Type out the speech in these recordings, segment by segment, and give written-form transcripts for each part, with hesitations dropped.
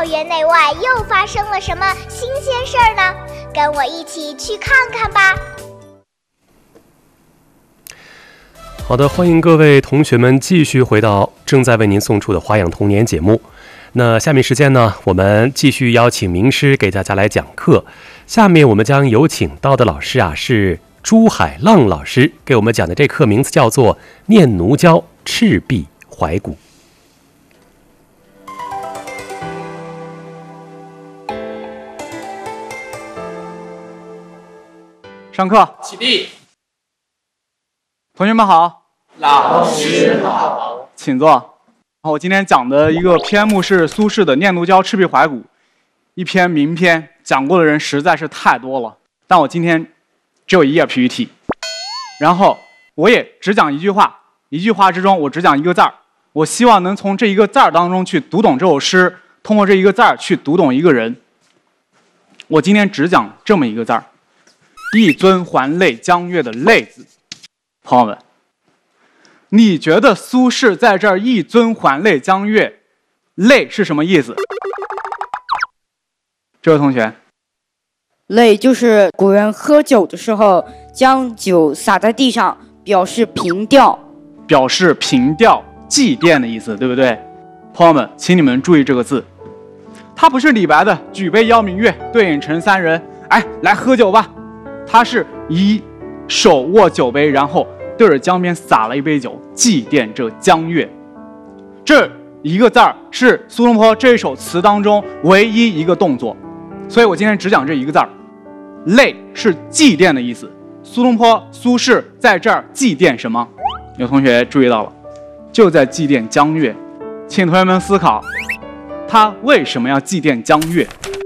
校园内外又发生了什么新鲜事儿呢？跟我一起去看看吧。 好的，欢迎各位同学们继续回到正在为您送出的花样童年节目。那下面时间呢，我们继续邀请名师给大家来讲课。下面我们将有请到的老师是朱海浪老师，给我们讲的这课名字叫做《念奴娇·赤壁怀古》。 上课， 起立。 同学们好， 老师好， 请坐。我今天讲的一个篇目是苏轼的《念奴娇·赤壁怀古》，一篇名篇，讲过的人实在是太多了。但我今天只有一页 PPT， 然后我也只讲一句话，一句话之中我只讲一个字儿。我希望能从这一个字儿当中去读懂这首诗，通过这一个字儿去读懂一个人。我今天只讲这么一个字儿，一尊还酹江月的酹字。朋友们，你觉得苏轼在这儿一尊还酹江月，酹是什么意思？这位同学， 酹就是古人喝酒的时候将酒洒在地上，表示凭吊， 表示凭吊、祭奠的意思，对不对？朋友们，请你们注意这个字，它不是李白的举杯邀明月，对影成三人，哎，来喝酒吧。它是一手握酒杯，然后对着江边洒了一杯酒，祭奠这江月。这一个字儿是苏东坡这首词当中唯一一个动作，所以我今天只讲这一个字儿。酹是祭奠的意思。苏轼在这儿祭奠什么？有同学注意到了，就在祭奠江月。请同学们思考，他为什么要祭奠江月？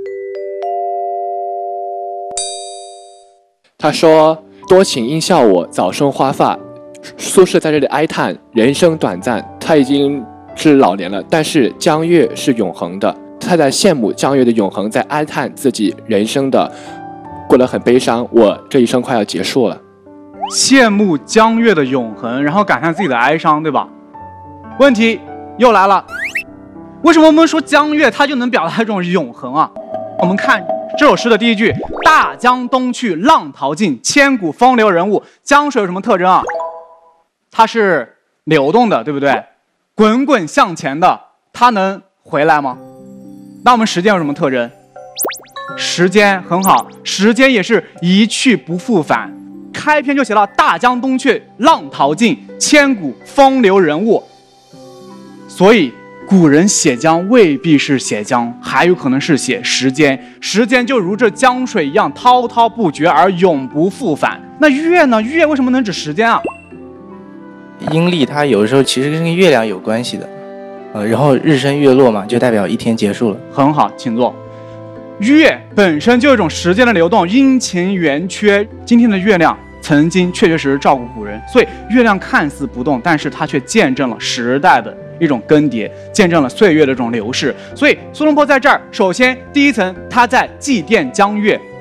他说：“多情应笑我早生华发。”苏轼在这里哀叹人生短暂，他已经是老年了，但是江月是永恒的。他在羡慕江月的永恒，在哀叹自己人生的过得很悲伤，我这一生快要结束了。 羡慕江月的永恒，然后感叹自己的哀伤，对吧？问题又来了，为什么我们说江月它就能表达这种永恒啊？我们看这首诗的第一句，大江东去，浪淘尽，千古风流人物。江水有什么特征啊？它是流动的，对不对？滚滚向前的，它能回来吗？那我们时间有什么特征？时间很好，时间也是一去不复返。开篇就写到大江东去，浪淘尽，千古风流人物。所以古人写江未必是写江，还有可能是写时间。时间就如这江水一样滔滔不绝而永不复返。那月呢？月为什么能指时间啊？ 阴历它有的时候其实跟月亮有关系的，然后日升月落嘛，就代表一天结束了。 很好，请坐。月本身就有一种时间的流动，阴晴圆缺。今天的月亮曾经确确实实照顾古人，所以月亮看似不动，但是它却见证了时代的一种更迭，见证了岁月的这种流逝。所以苏东坡在这儿，首先第一层他在祭奠江月，